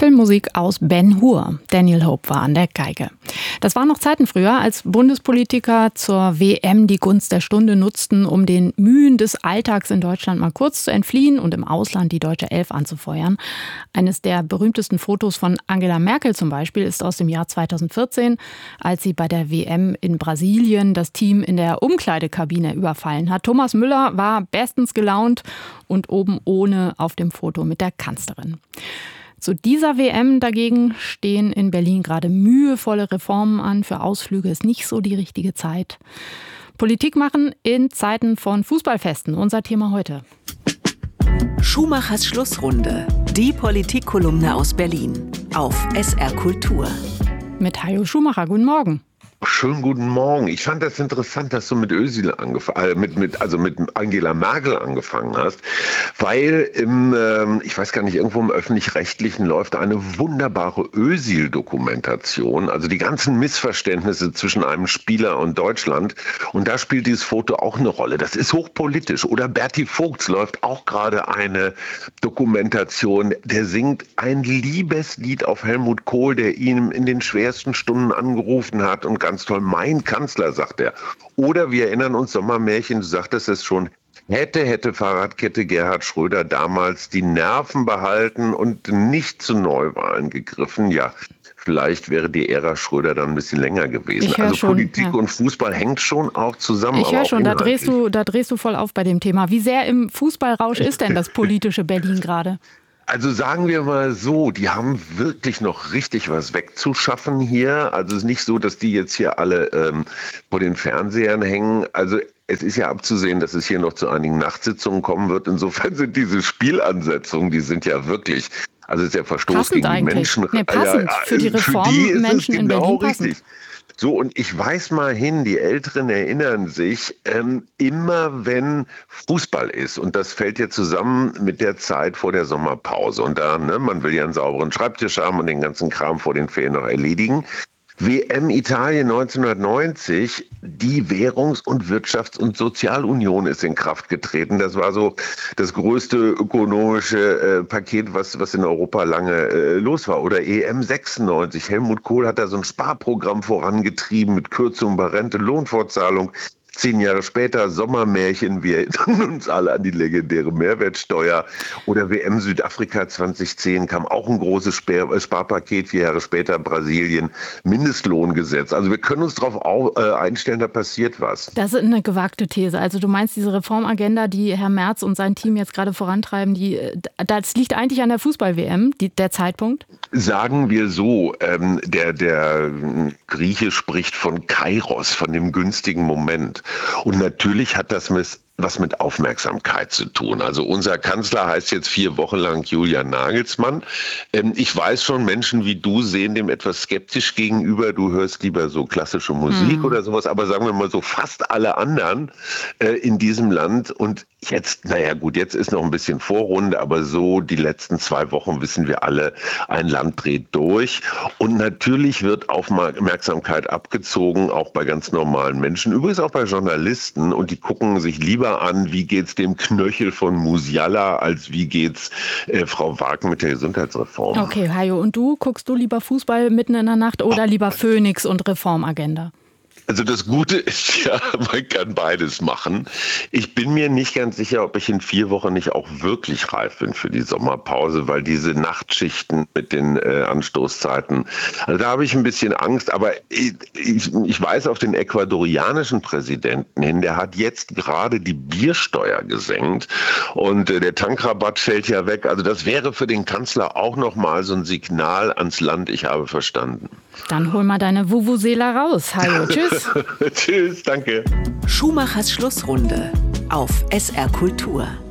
Filmmusik aus Ben Hur. Daniel Hope war an der Geige. Das waren noch Zeiten früher, als Bundespolitiker zur WM die Gunst der Stunde nutzten, um den Mühen des Alltags in Deutschland mal kurz zu entfliehen und im Ausland die deutsche Elf anzufeuern. Eines der berühmtesten Fotos von Angela Merkel zum Beispiel ist aus dem Jahr 2014, als sie bei der WM in Brasilien das Team in der Umkleidekabine überfallen hat. Thomas Müller war bestens gelaunt und oben ohne auf dem Foto mit der Kanzlerin. Zu dieser WM dagegen stehen in Berlin gerade mühevolle Reformen an. Für Ausflüge ist nicht so die richtige Zeit. Politik machen in Zeiten von Fußballfesten. Unser Thema heute. Schumachers Schlussrunde. Die Politikkolumne aus Berlin. Auf SR Kultur. Mit Hajo Schumacher. Guten Morgen. Schönen guten Morgen. Ich fand das interessant, dass du mit Özil mit Angela Merkel angefangen hast, weil ich weiß gar nicht, irgendwo im Öffentlich-Rechtlichen läuft eine wunderbare Özil-Dokumentation, also die ganzen Missverständnisse zwischen einem Spieler und Deutschland, und da spielt dieses Foto auch eine Rolle. Das ist hochpolitisch. Oder Berti Vogts läuft auch gerade eine Dokumentation, der singt ein Liebeslied auf Helmut Kohl, der ihn in den schwersten Stunden angerufen hat, und ganz toll, mein Kanzler, sagt er. Oder wir erinnern uns, Sommermärchen, du sagtest es schon, hätte Fahrradkette Gerhard Schröder damals die Nerven behalten und nicht zu Neuwahlen gegriffen, ja, vielleicht wäre die Ära Schröder dann ein bisschen länger gewesen. Also schon, Politik und Fußball hängt schon auch zusammen. Ich höre schon, da drehst du voll auf bei dem Thema. Wie sehr im Fußballrausch ist denn das politische Berlin gerade? Also sagen wir mal so, die haben wirklich noch richtig was wegzuschaffen hier. Also es ist nicht so, dass die jetzt hier alle vor den Fernsehern hängen. Also es ist ja abzusehen, dass es hier noch zu einigen Nachtsitzungen kommen wird. Insofern sind diese Spielansetzungen, die sind ja wirklich, also es ist ja Verstoß passend gegen die Menschen. Nee, passend für die Reform Menschen in Berlin passend. Richtig. So, und ich weiß mal hin, die Älteren erinnern sich, immer wenn Fußball ist, und das fällt ja zusammen mit der Zeit vor der Sommerpause, und da, man will ja einen sauberen Schreibtisch haben und den ganzen Kram vor den Ferien noch erledigen. WM Italien 1990, die Währungs- und Wirtschafts- und Sozialunion ist in Kraft getreten. Das war so das größte ökonomische Paket, was in Europa lange los war. Oder EM 96. Helmut Kohl hat da so ein Sparprogramm vorangetrieben mit Kürzung bei Rente, Lohnfortzahlung. 10 Jahre später Sommermärchen, wir erinnern uns alle an die legendäre Mehrwertsteuer. Oder WM Südafrika 2010 kam auch ein großes Sparpaket, 4 Jahre später Brasilien, Mindestlohngesetz. Also wir können uns darauf einstellen, da passiert was. Das ist eine gewagte These. Also du meinst, diese Reformagenda, die Herr Merz und sein Team jetzt gerade vorantreiben, das liegt eigentlich an der Fußball-WM, der Zeitpunkt? Sagen wir so, der Grieche spricht von Kairos, von dem günstigen Moment. Und natürlich hat das was mit Aufmerksamkeit zu tun. Also unser Kanzler heißt jetzt 4 Wochen lang Julian Nagelsmann. Ich weiß schon, Menschen wie du sehen dem etwas skeptisch gegenüber. Du hörst lieber so klassische Musik oder sowas. Aber sagen wir mal so, fast alle anderen in diesem Land. Und jetzt, jetzt ist noch ein bisschen Vorrunde, aber so die letzten 2 Wochen wissen wir alle, ein Land dreht durch. Und natürlich wird Aufmerksamkeit abgezogen, auch bei ganz normalen Menschen. Übrigens auch bei Journalisten. Und die gucken sich lieber an, wie geht's dem Knöchel von Musiala, als wie geht's Frau Wagen mit der Gesundheitsreform. Okay, Hajo, und guckst du lieber Fußball mitten in der Nacht oder lieber Phoenix und Reformagenda? Also das Gute ist ja, man kann beides machen. Ich bin mir nicht ganz sicher, ob ich in 4 Wochen nicht auch wirklich reif bin für die Sommerpause, weil diese Nachtschichten mit den Anstoßzeiten, also da habe ich ein bisschen Angst. Aber ich weise auf den ecuadorianischen Präsidenten hin, der hat jetzt gerade die Biersteuer gesenkt und der Tankrabatt fällt ja weg. Also das wäre für den Kanzler auch nochmal so ein Signal ans Land, ich habe verstanden. Dann hol mal deine Vuvuzela raus, Hajo. Tschüss. Tschüss, danke. Schumachers Schlussrunde auf SR Kultur.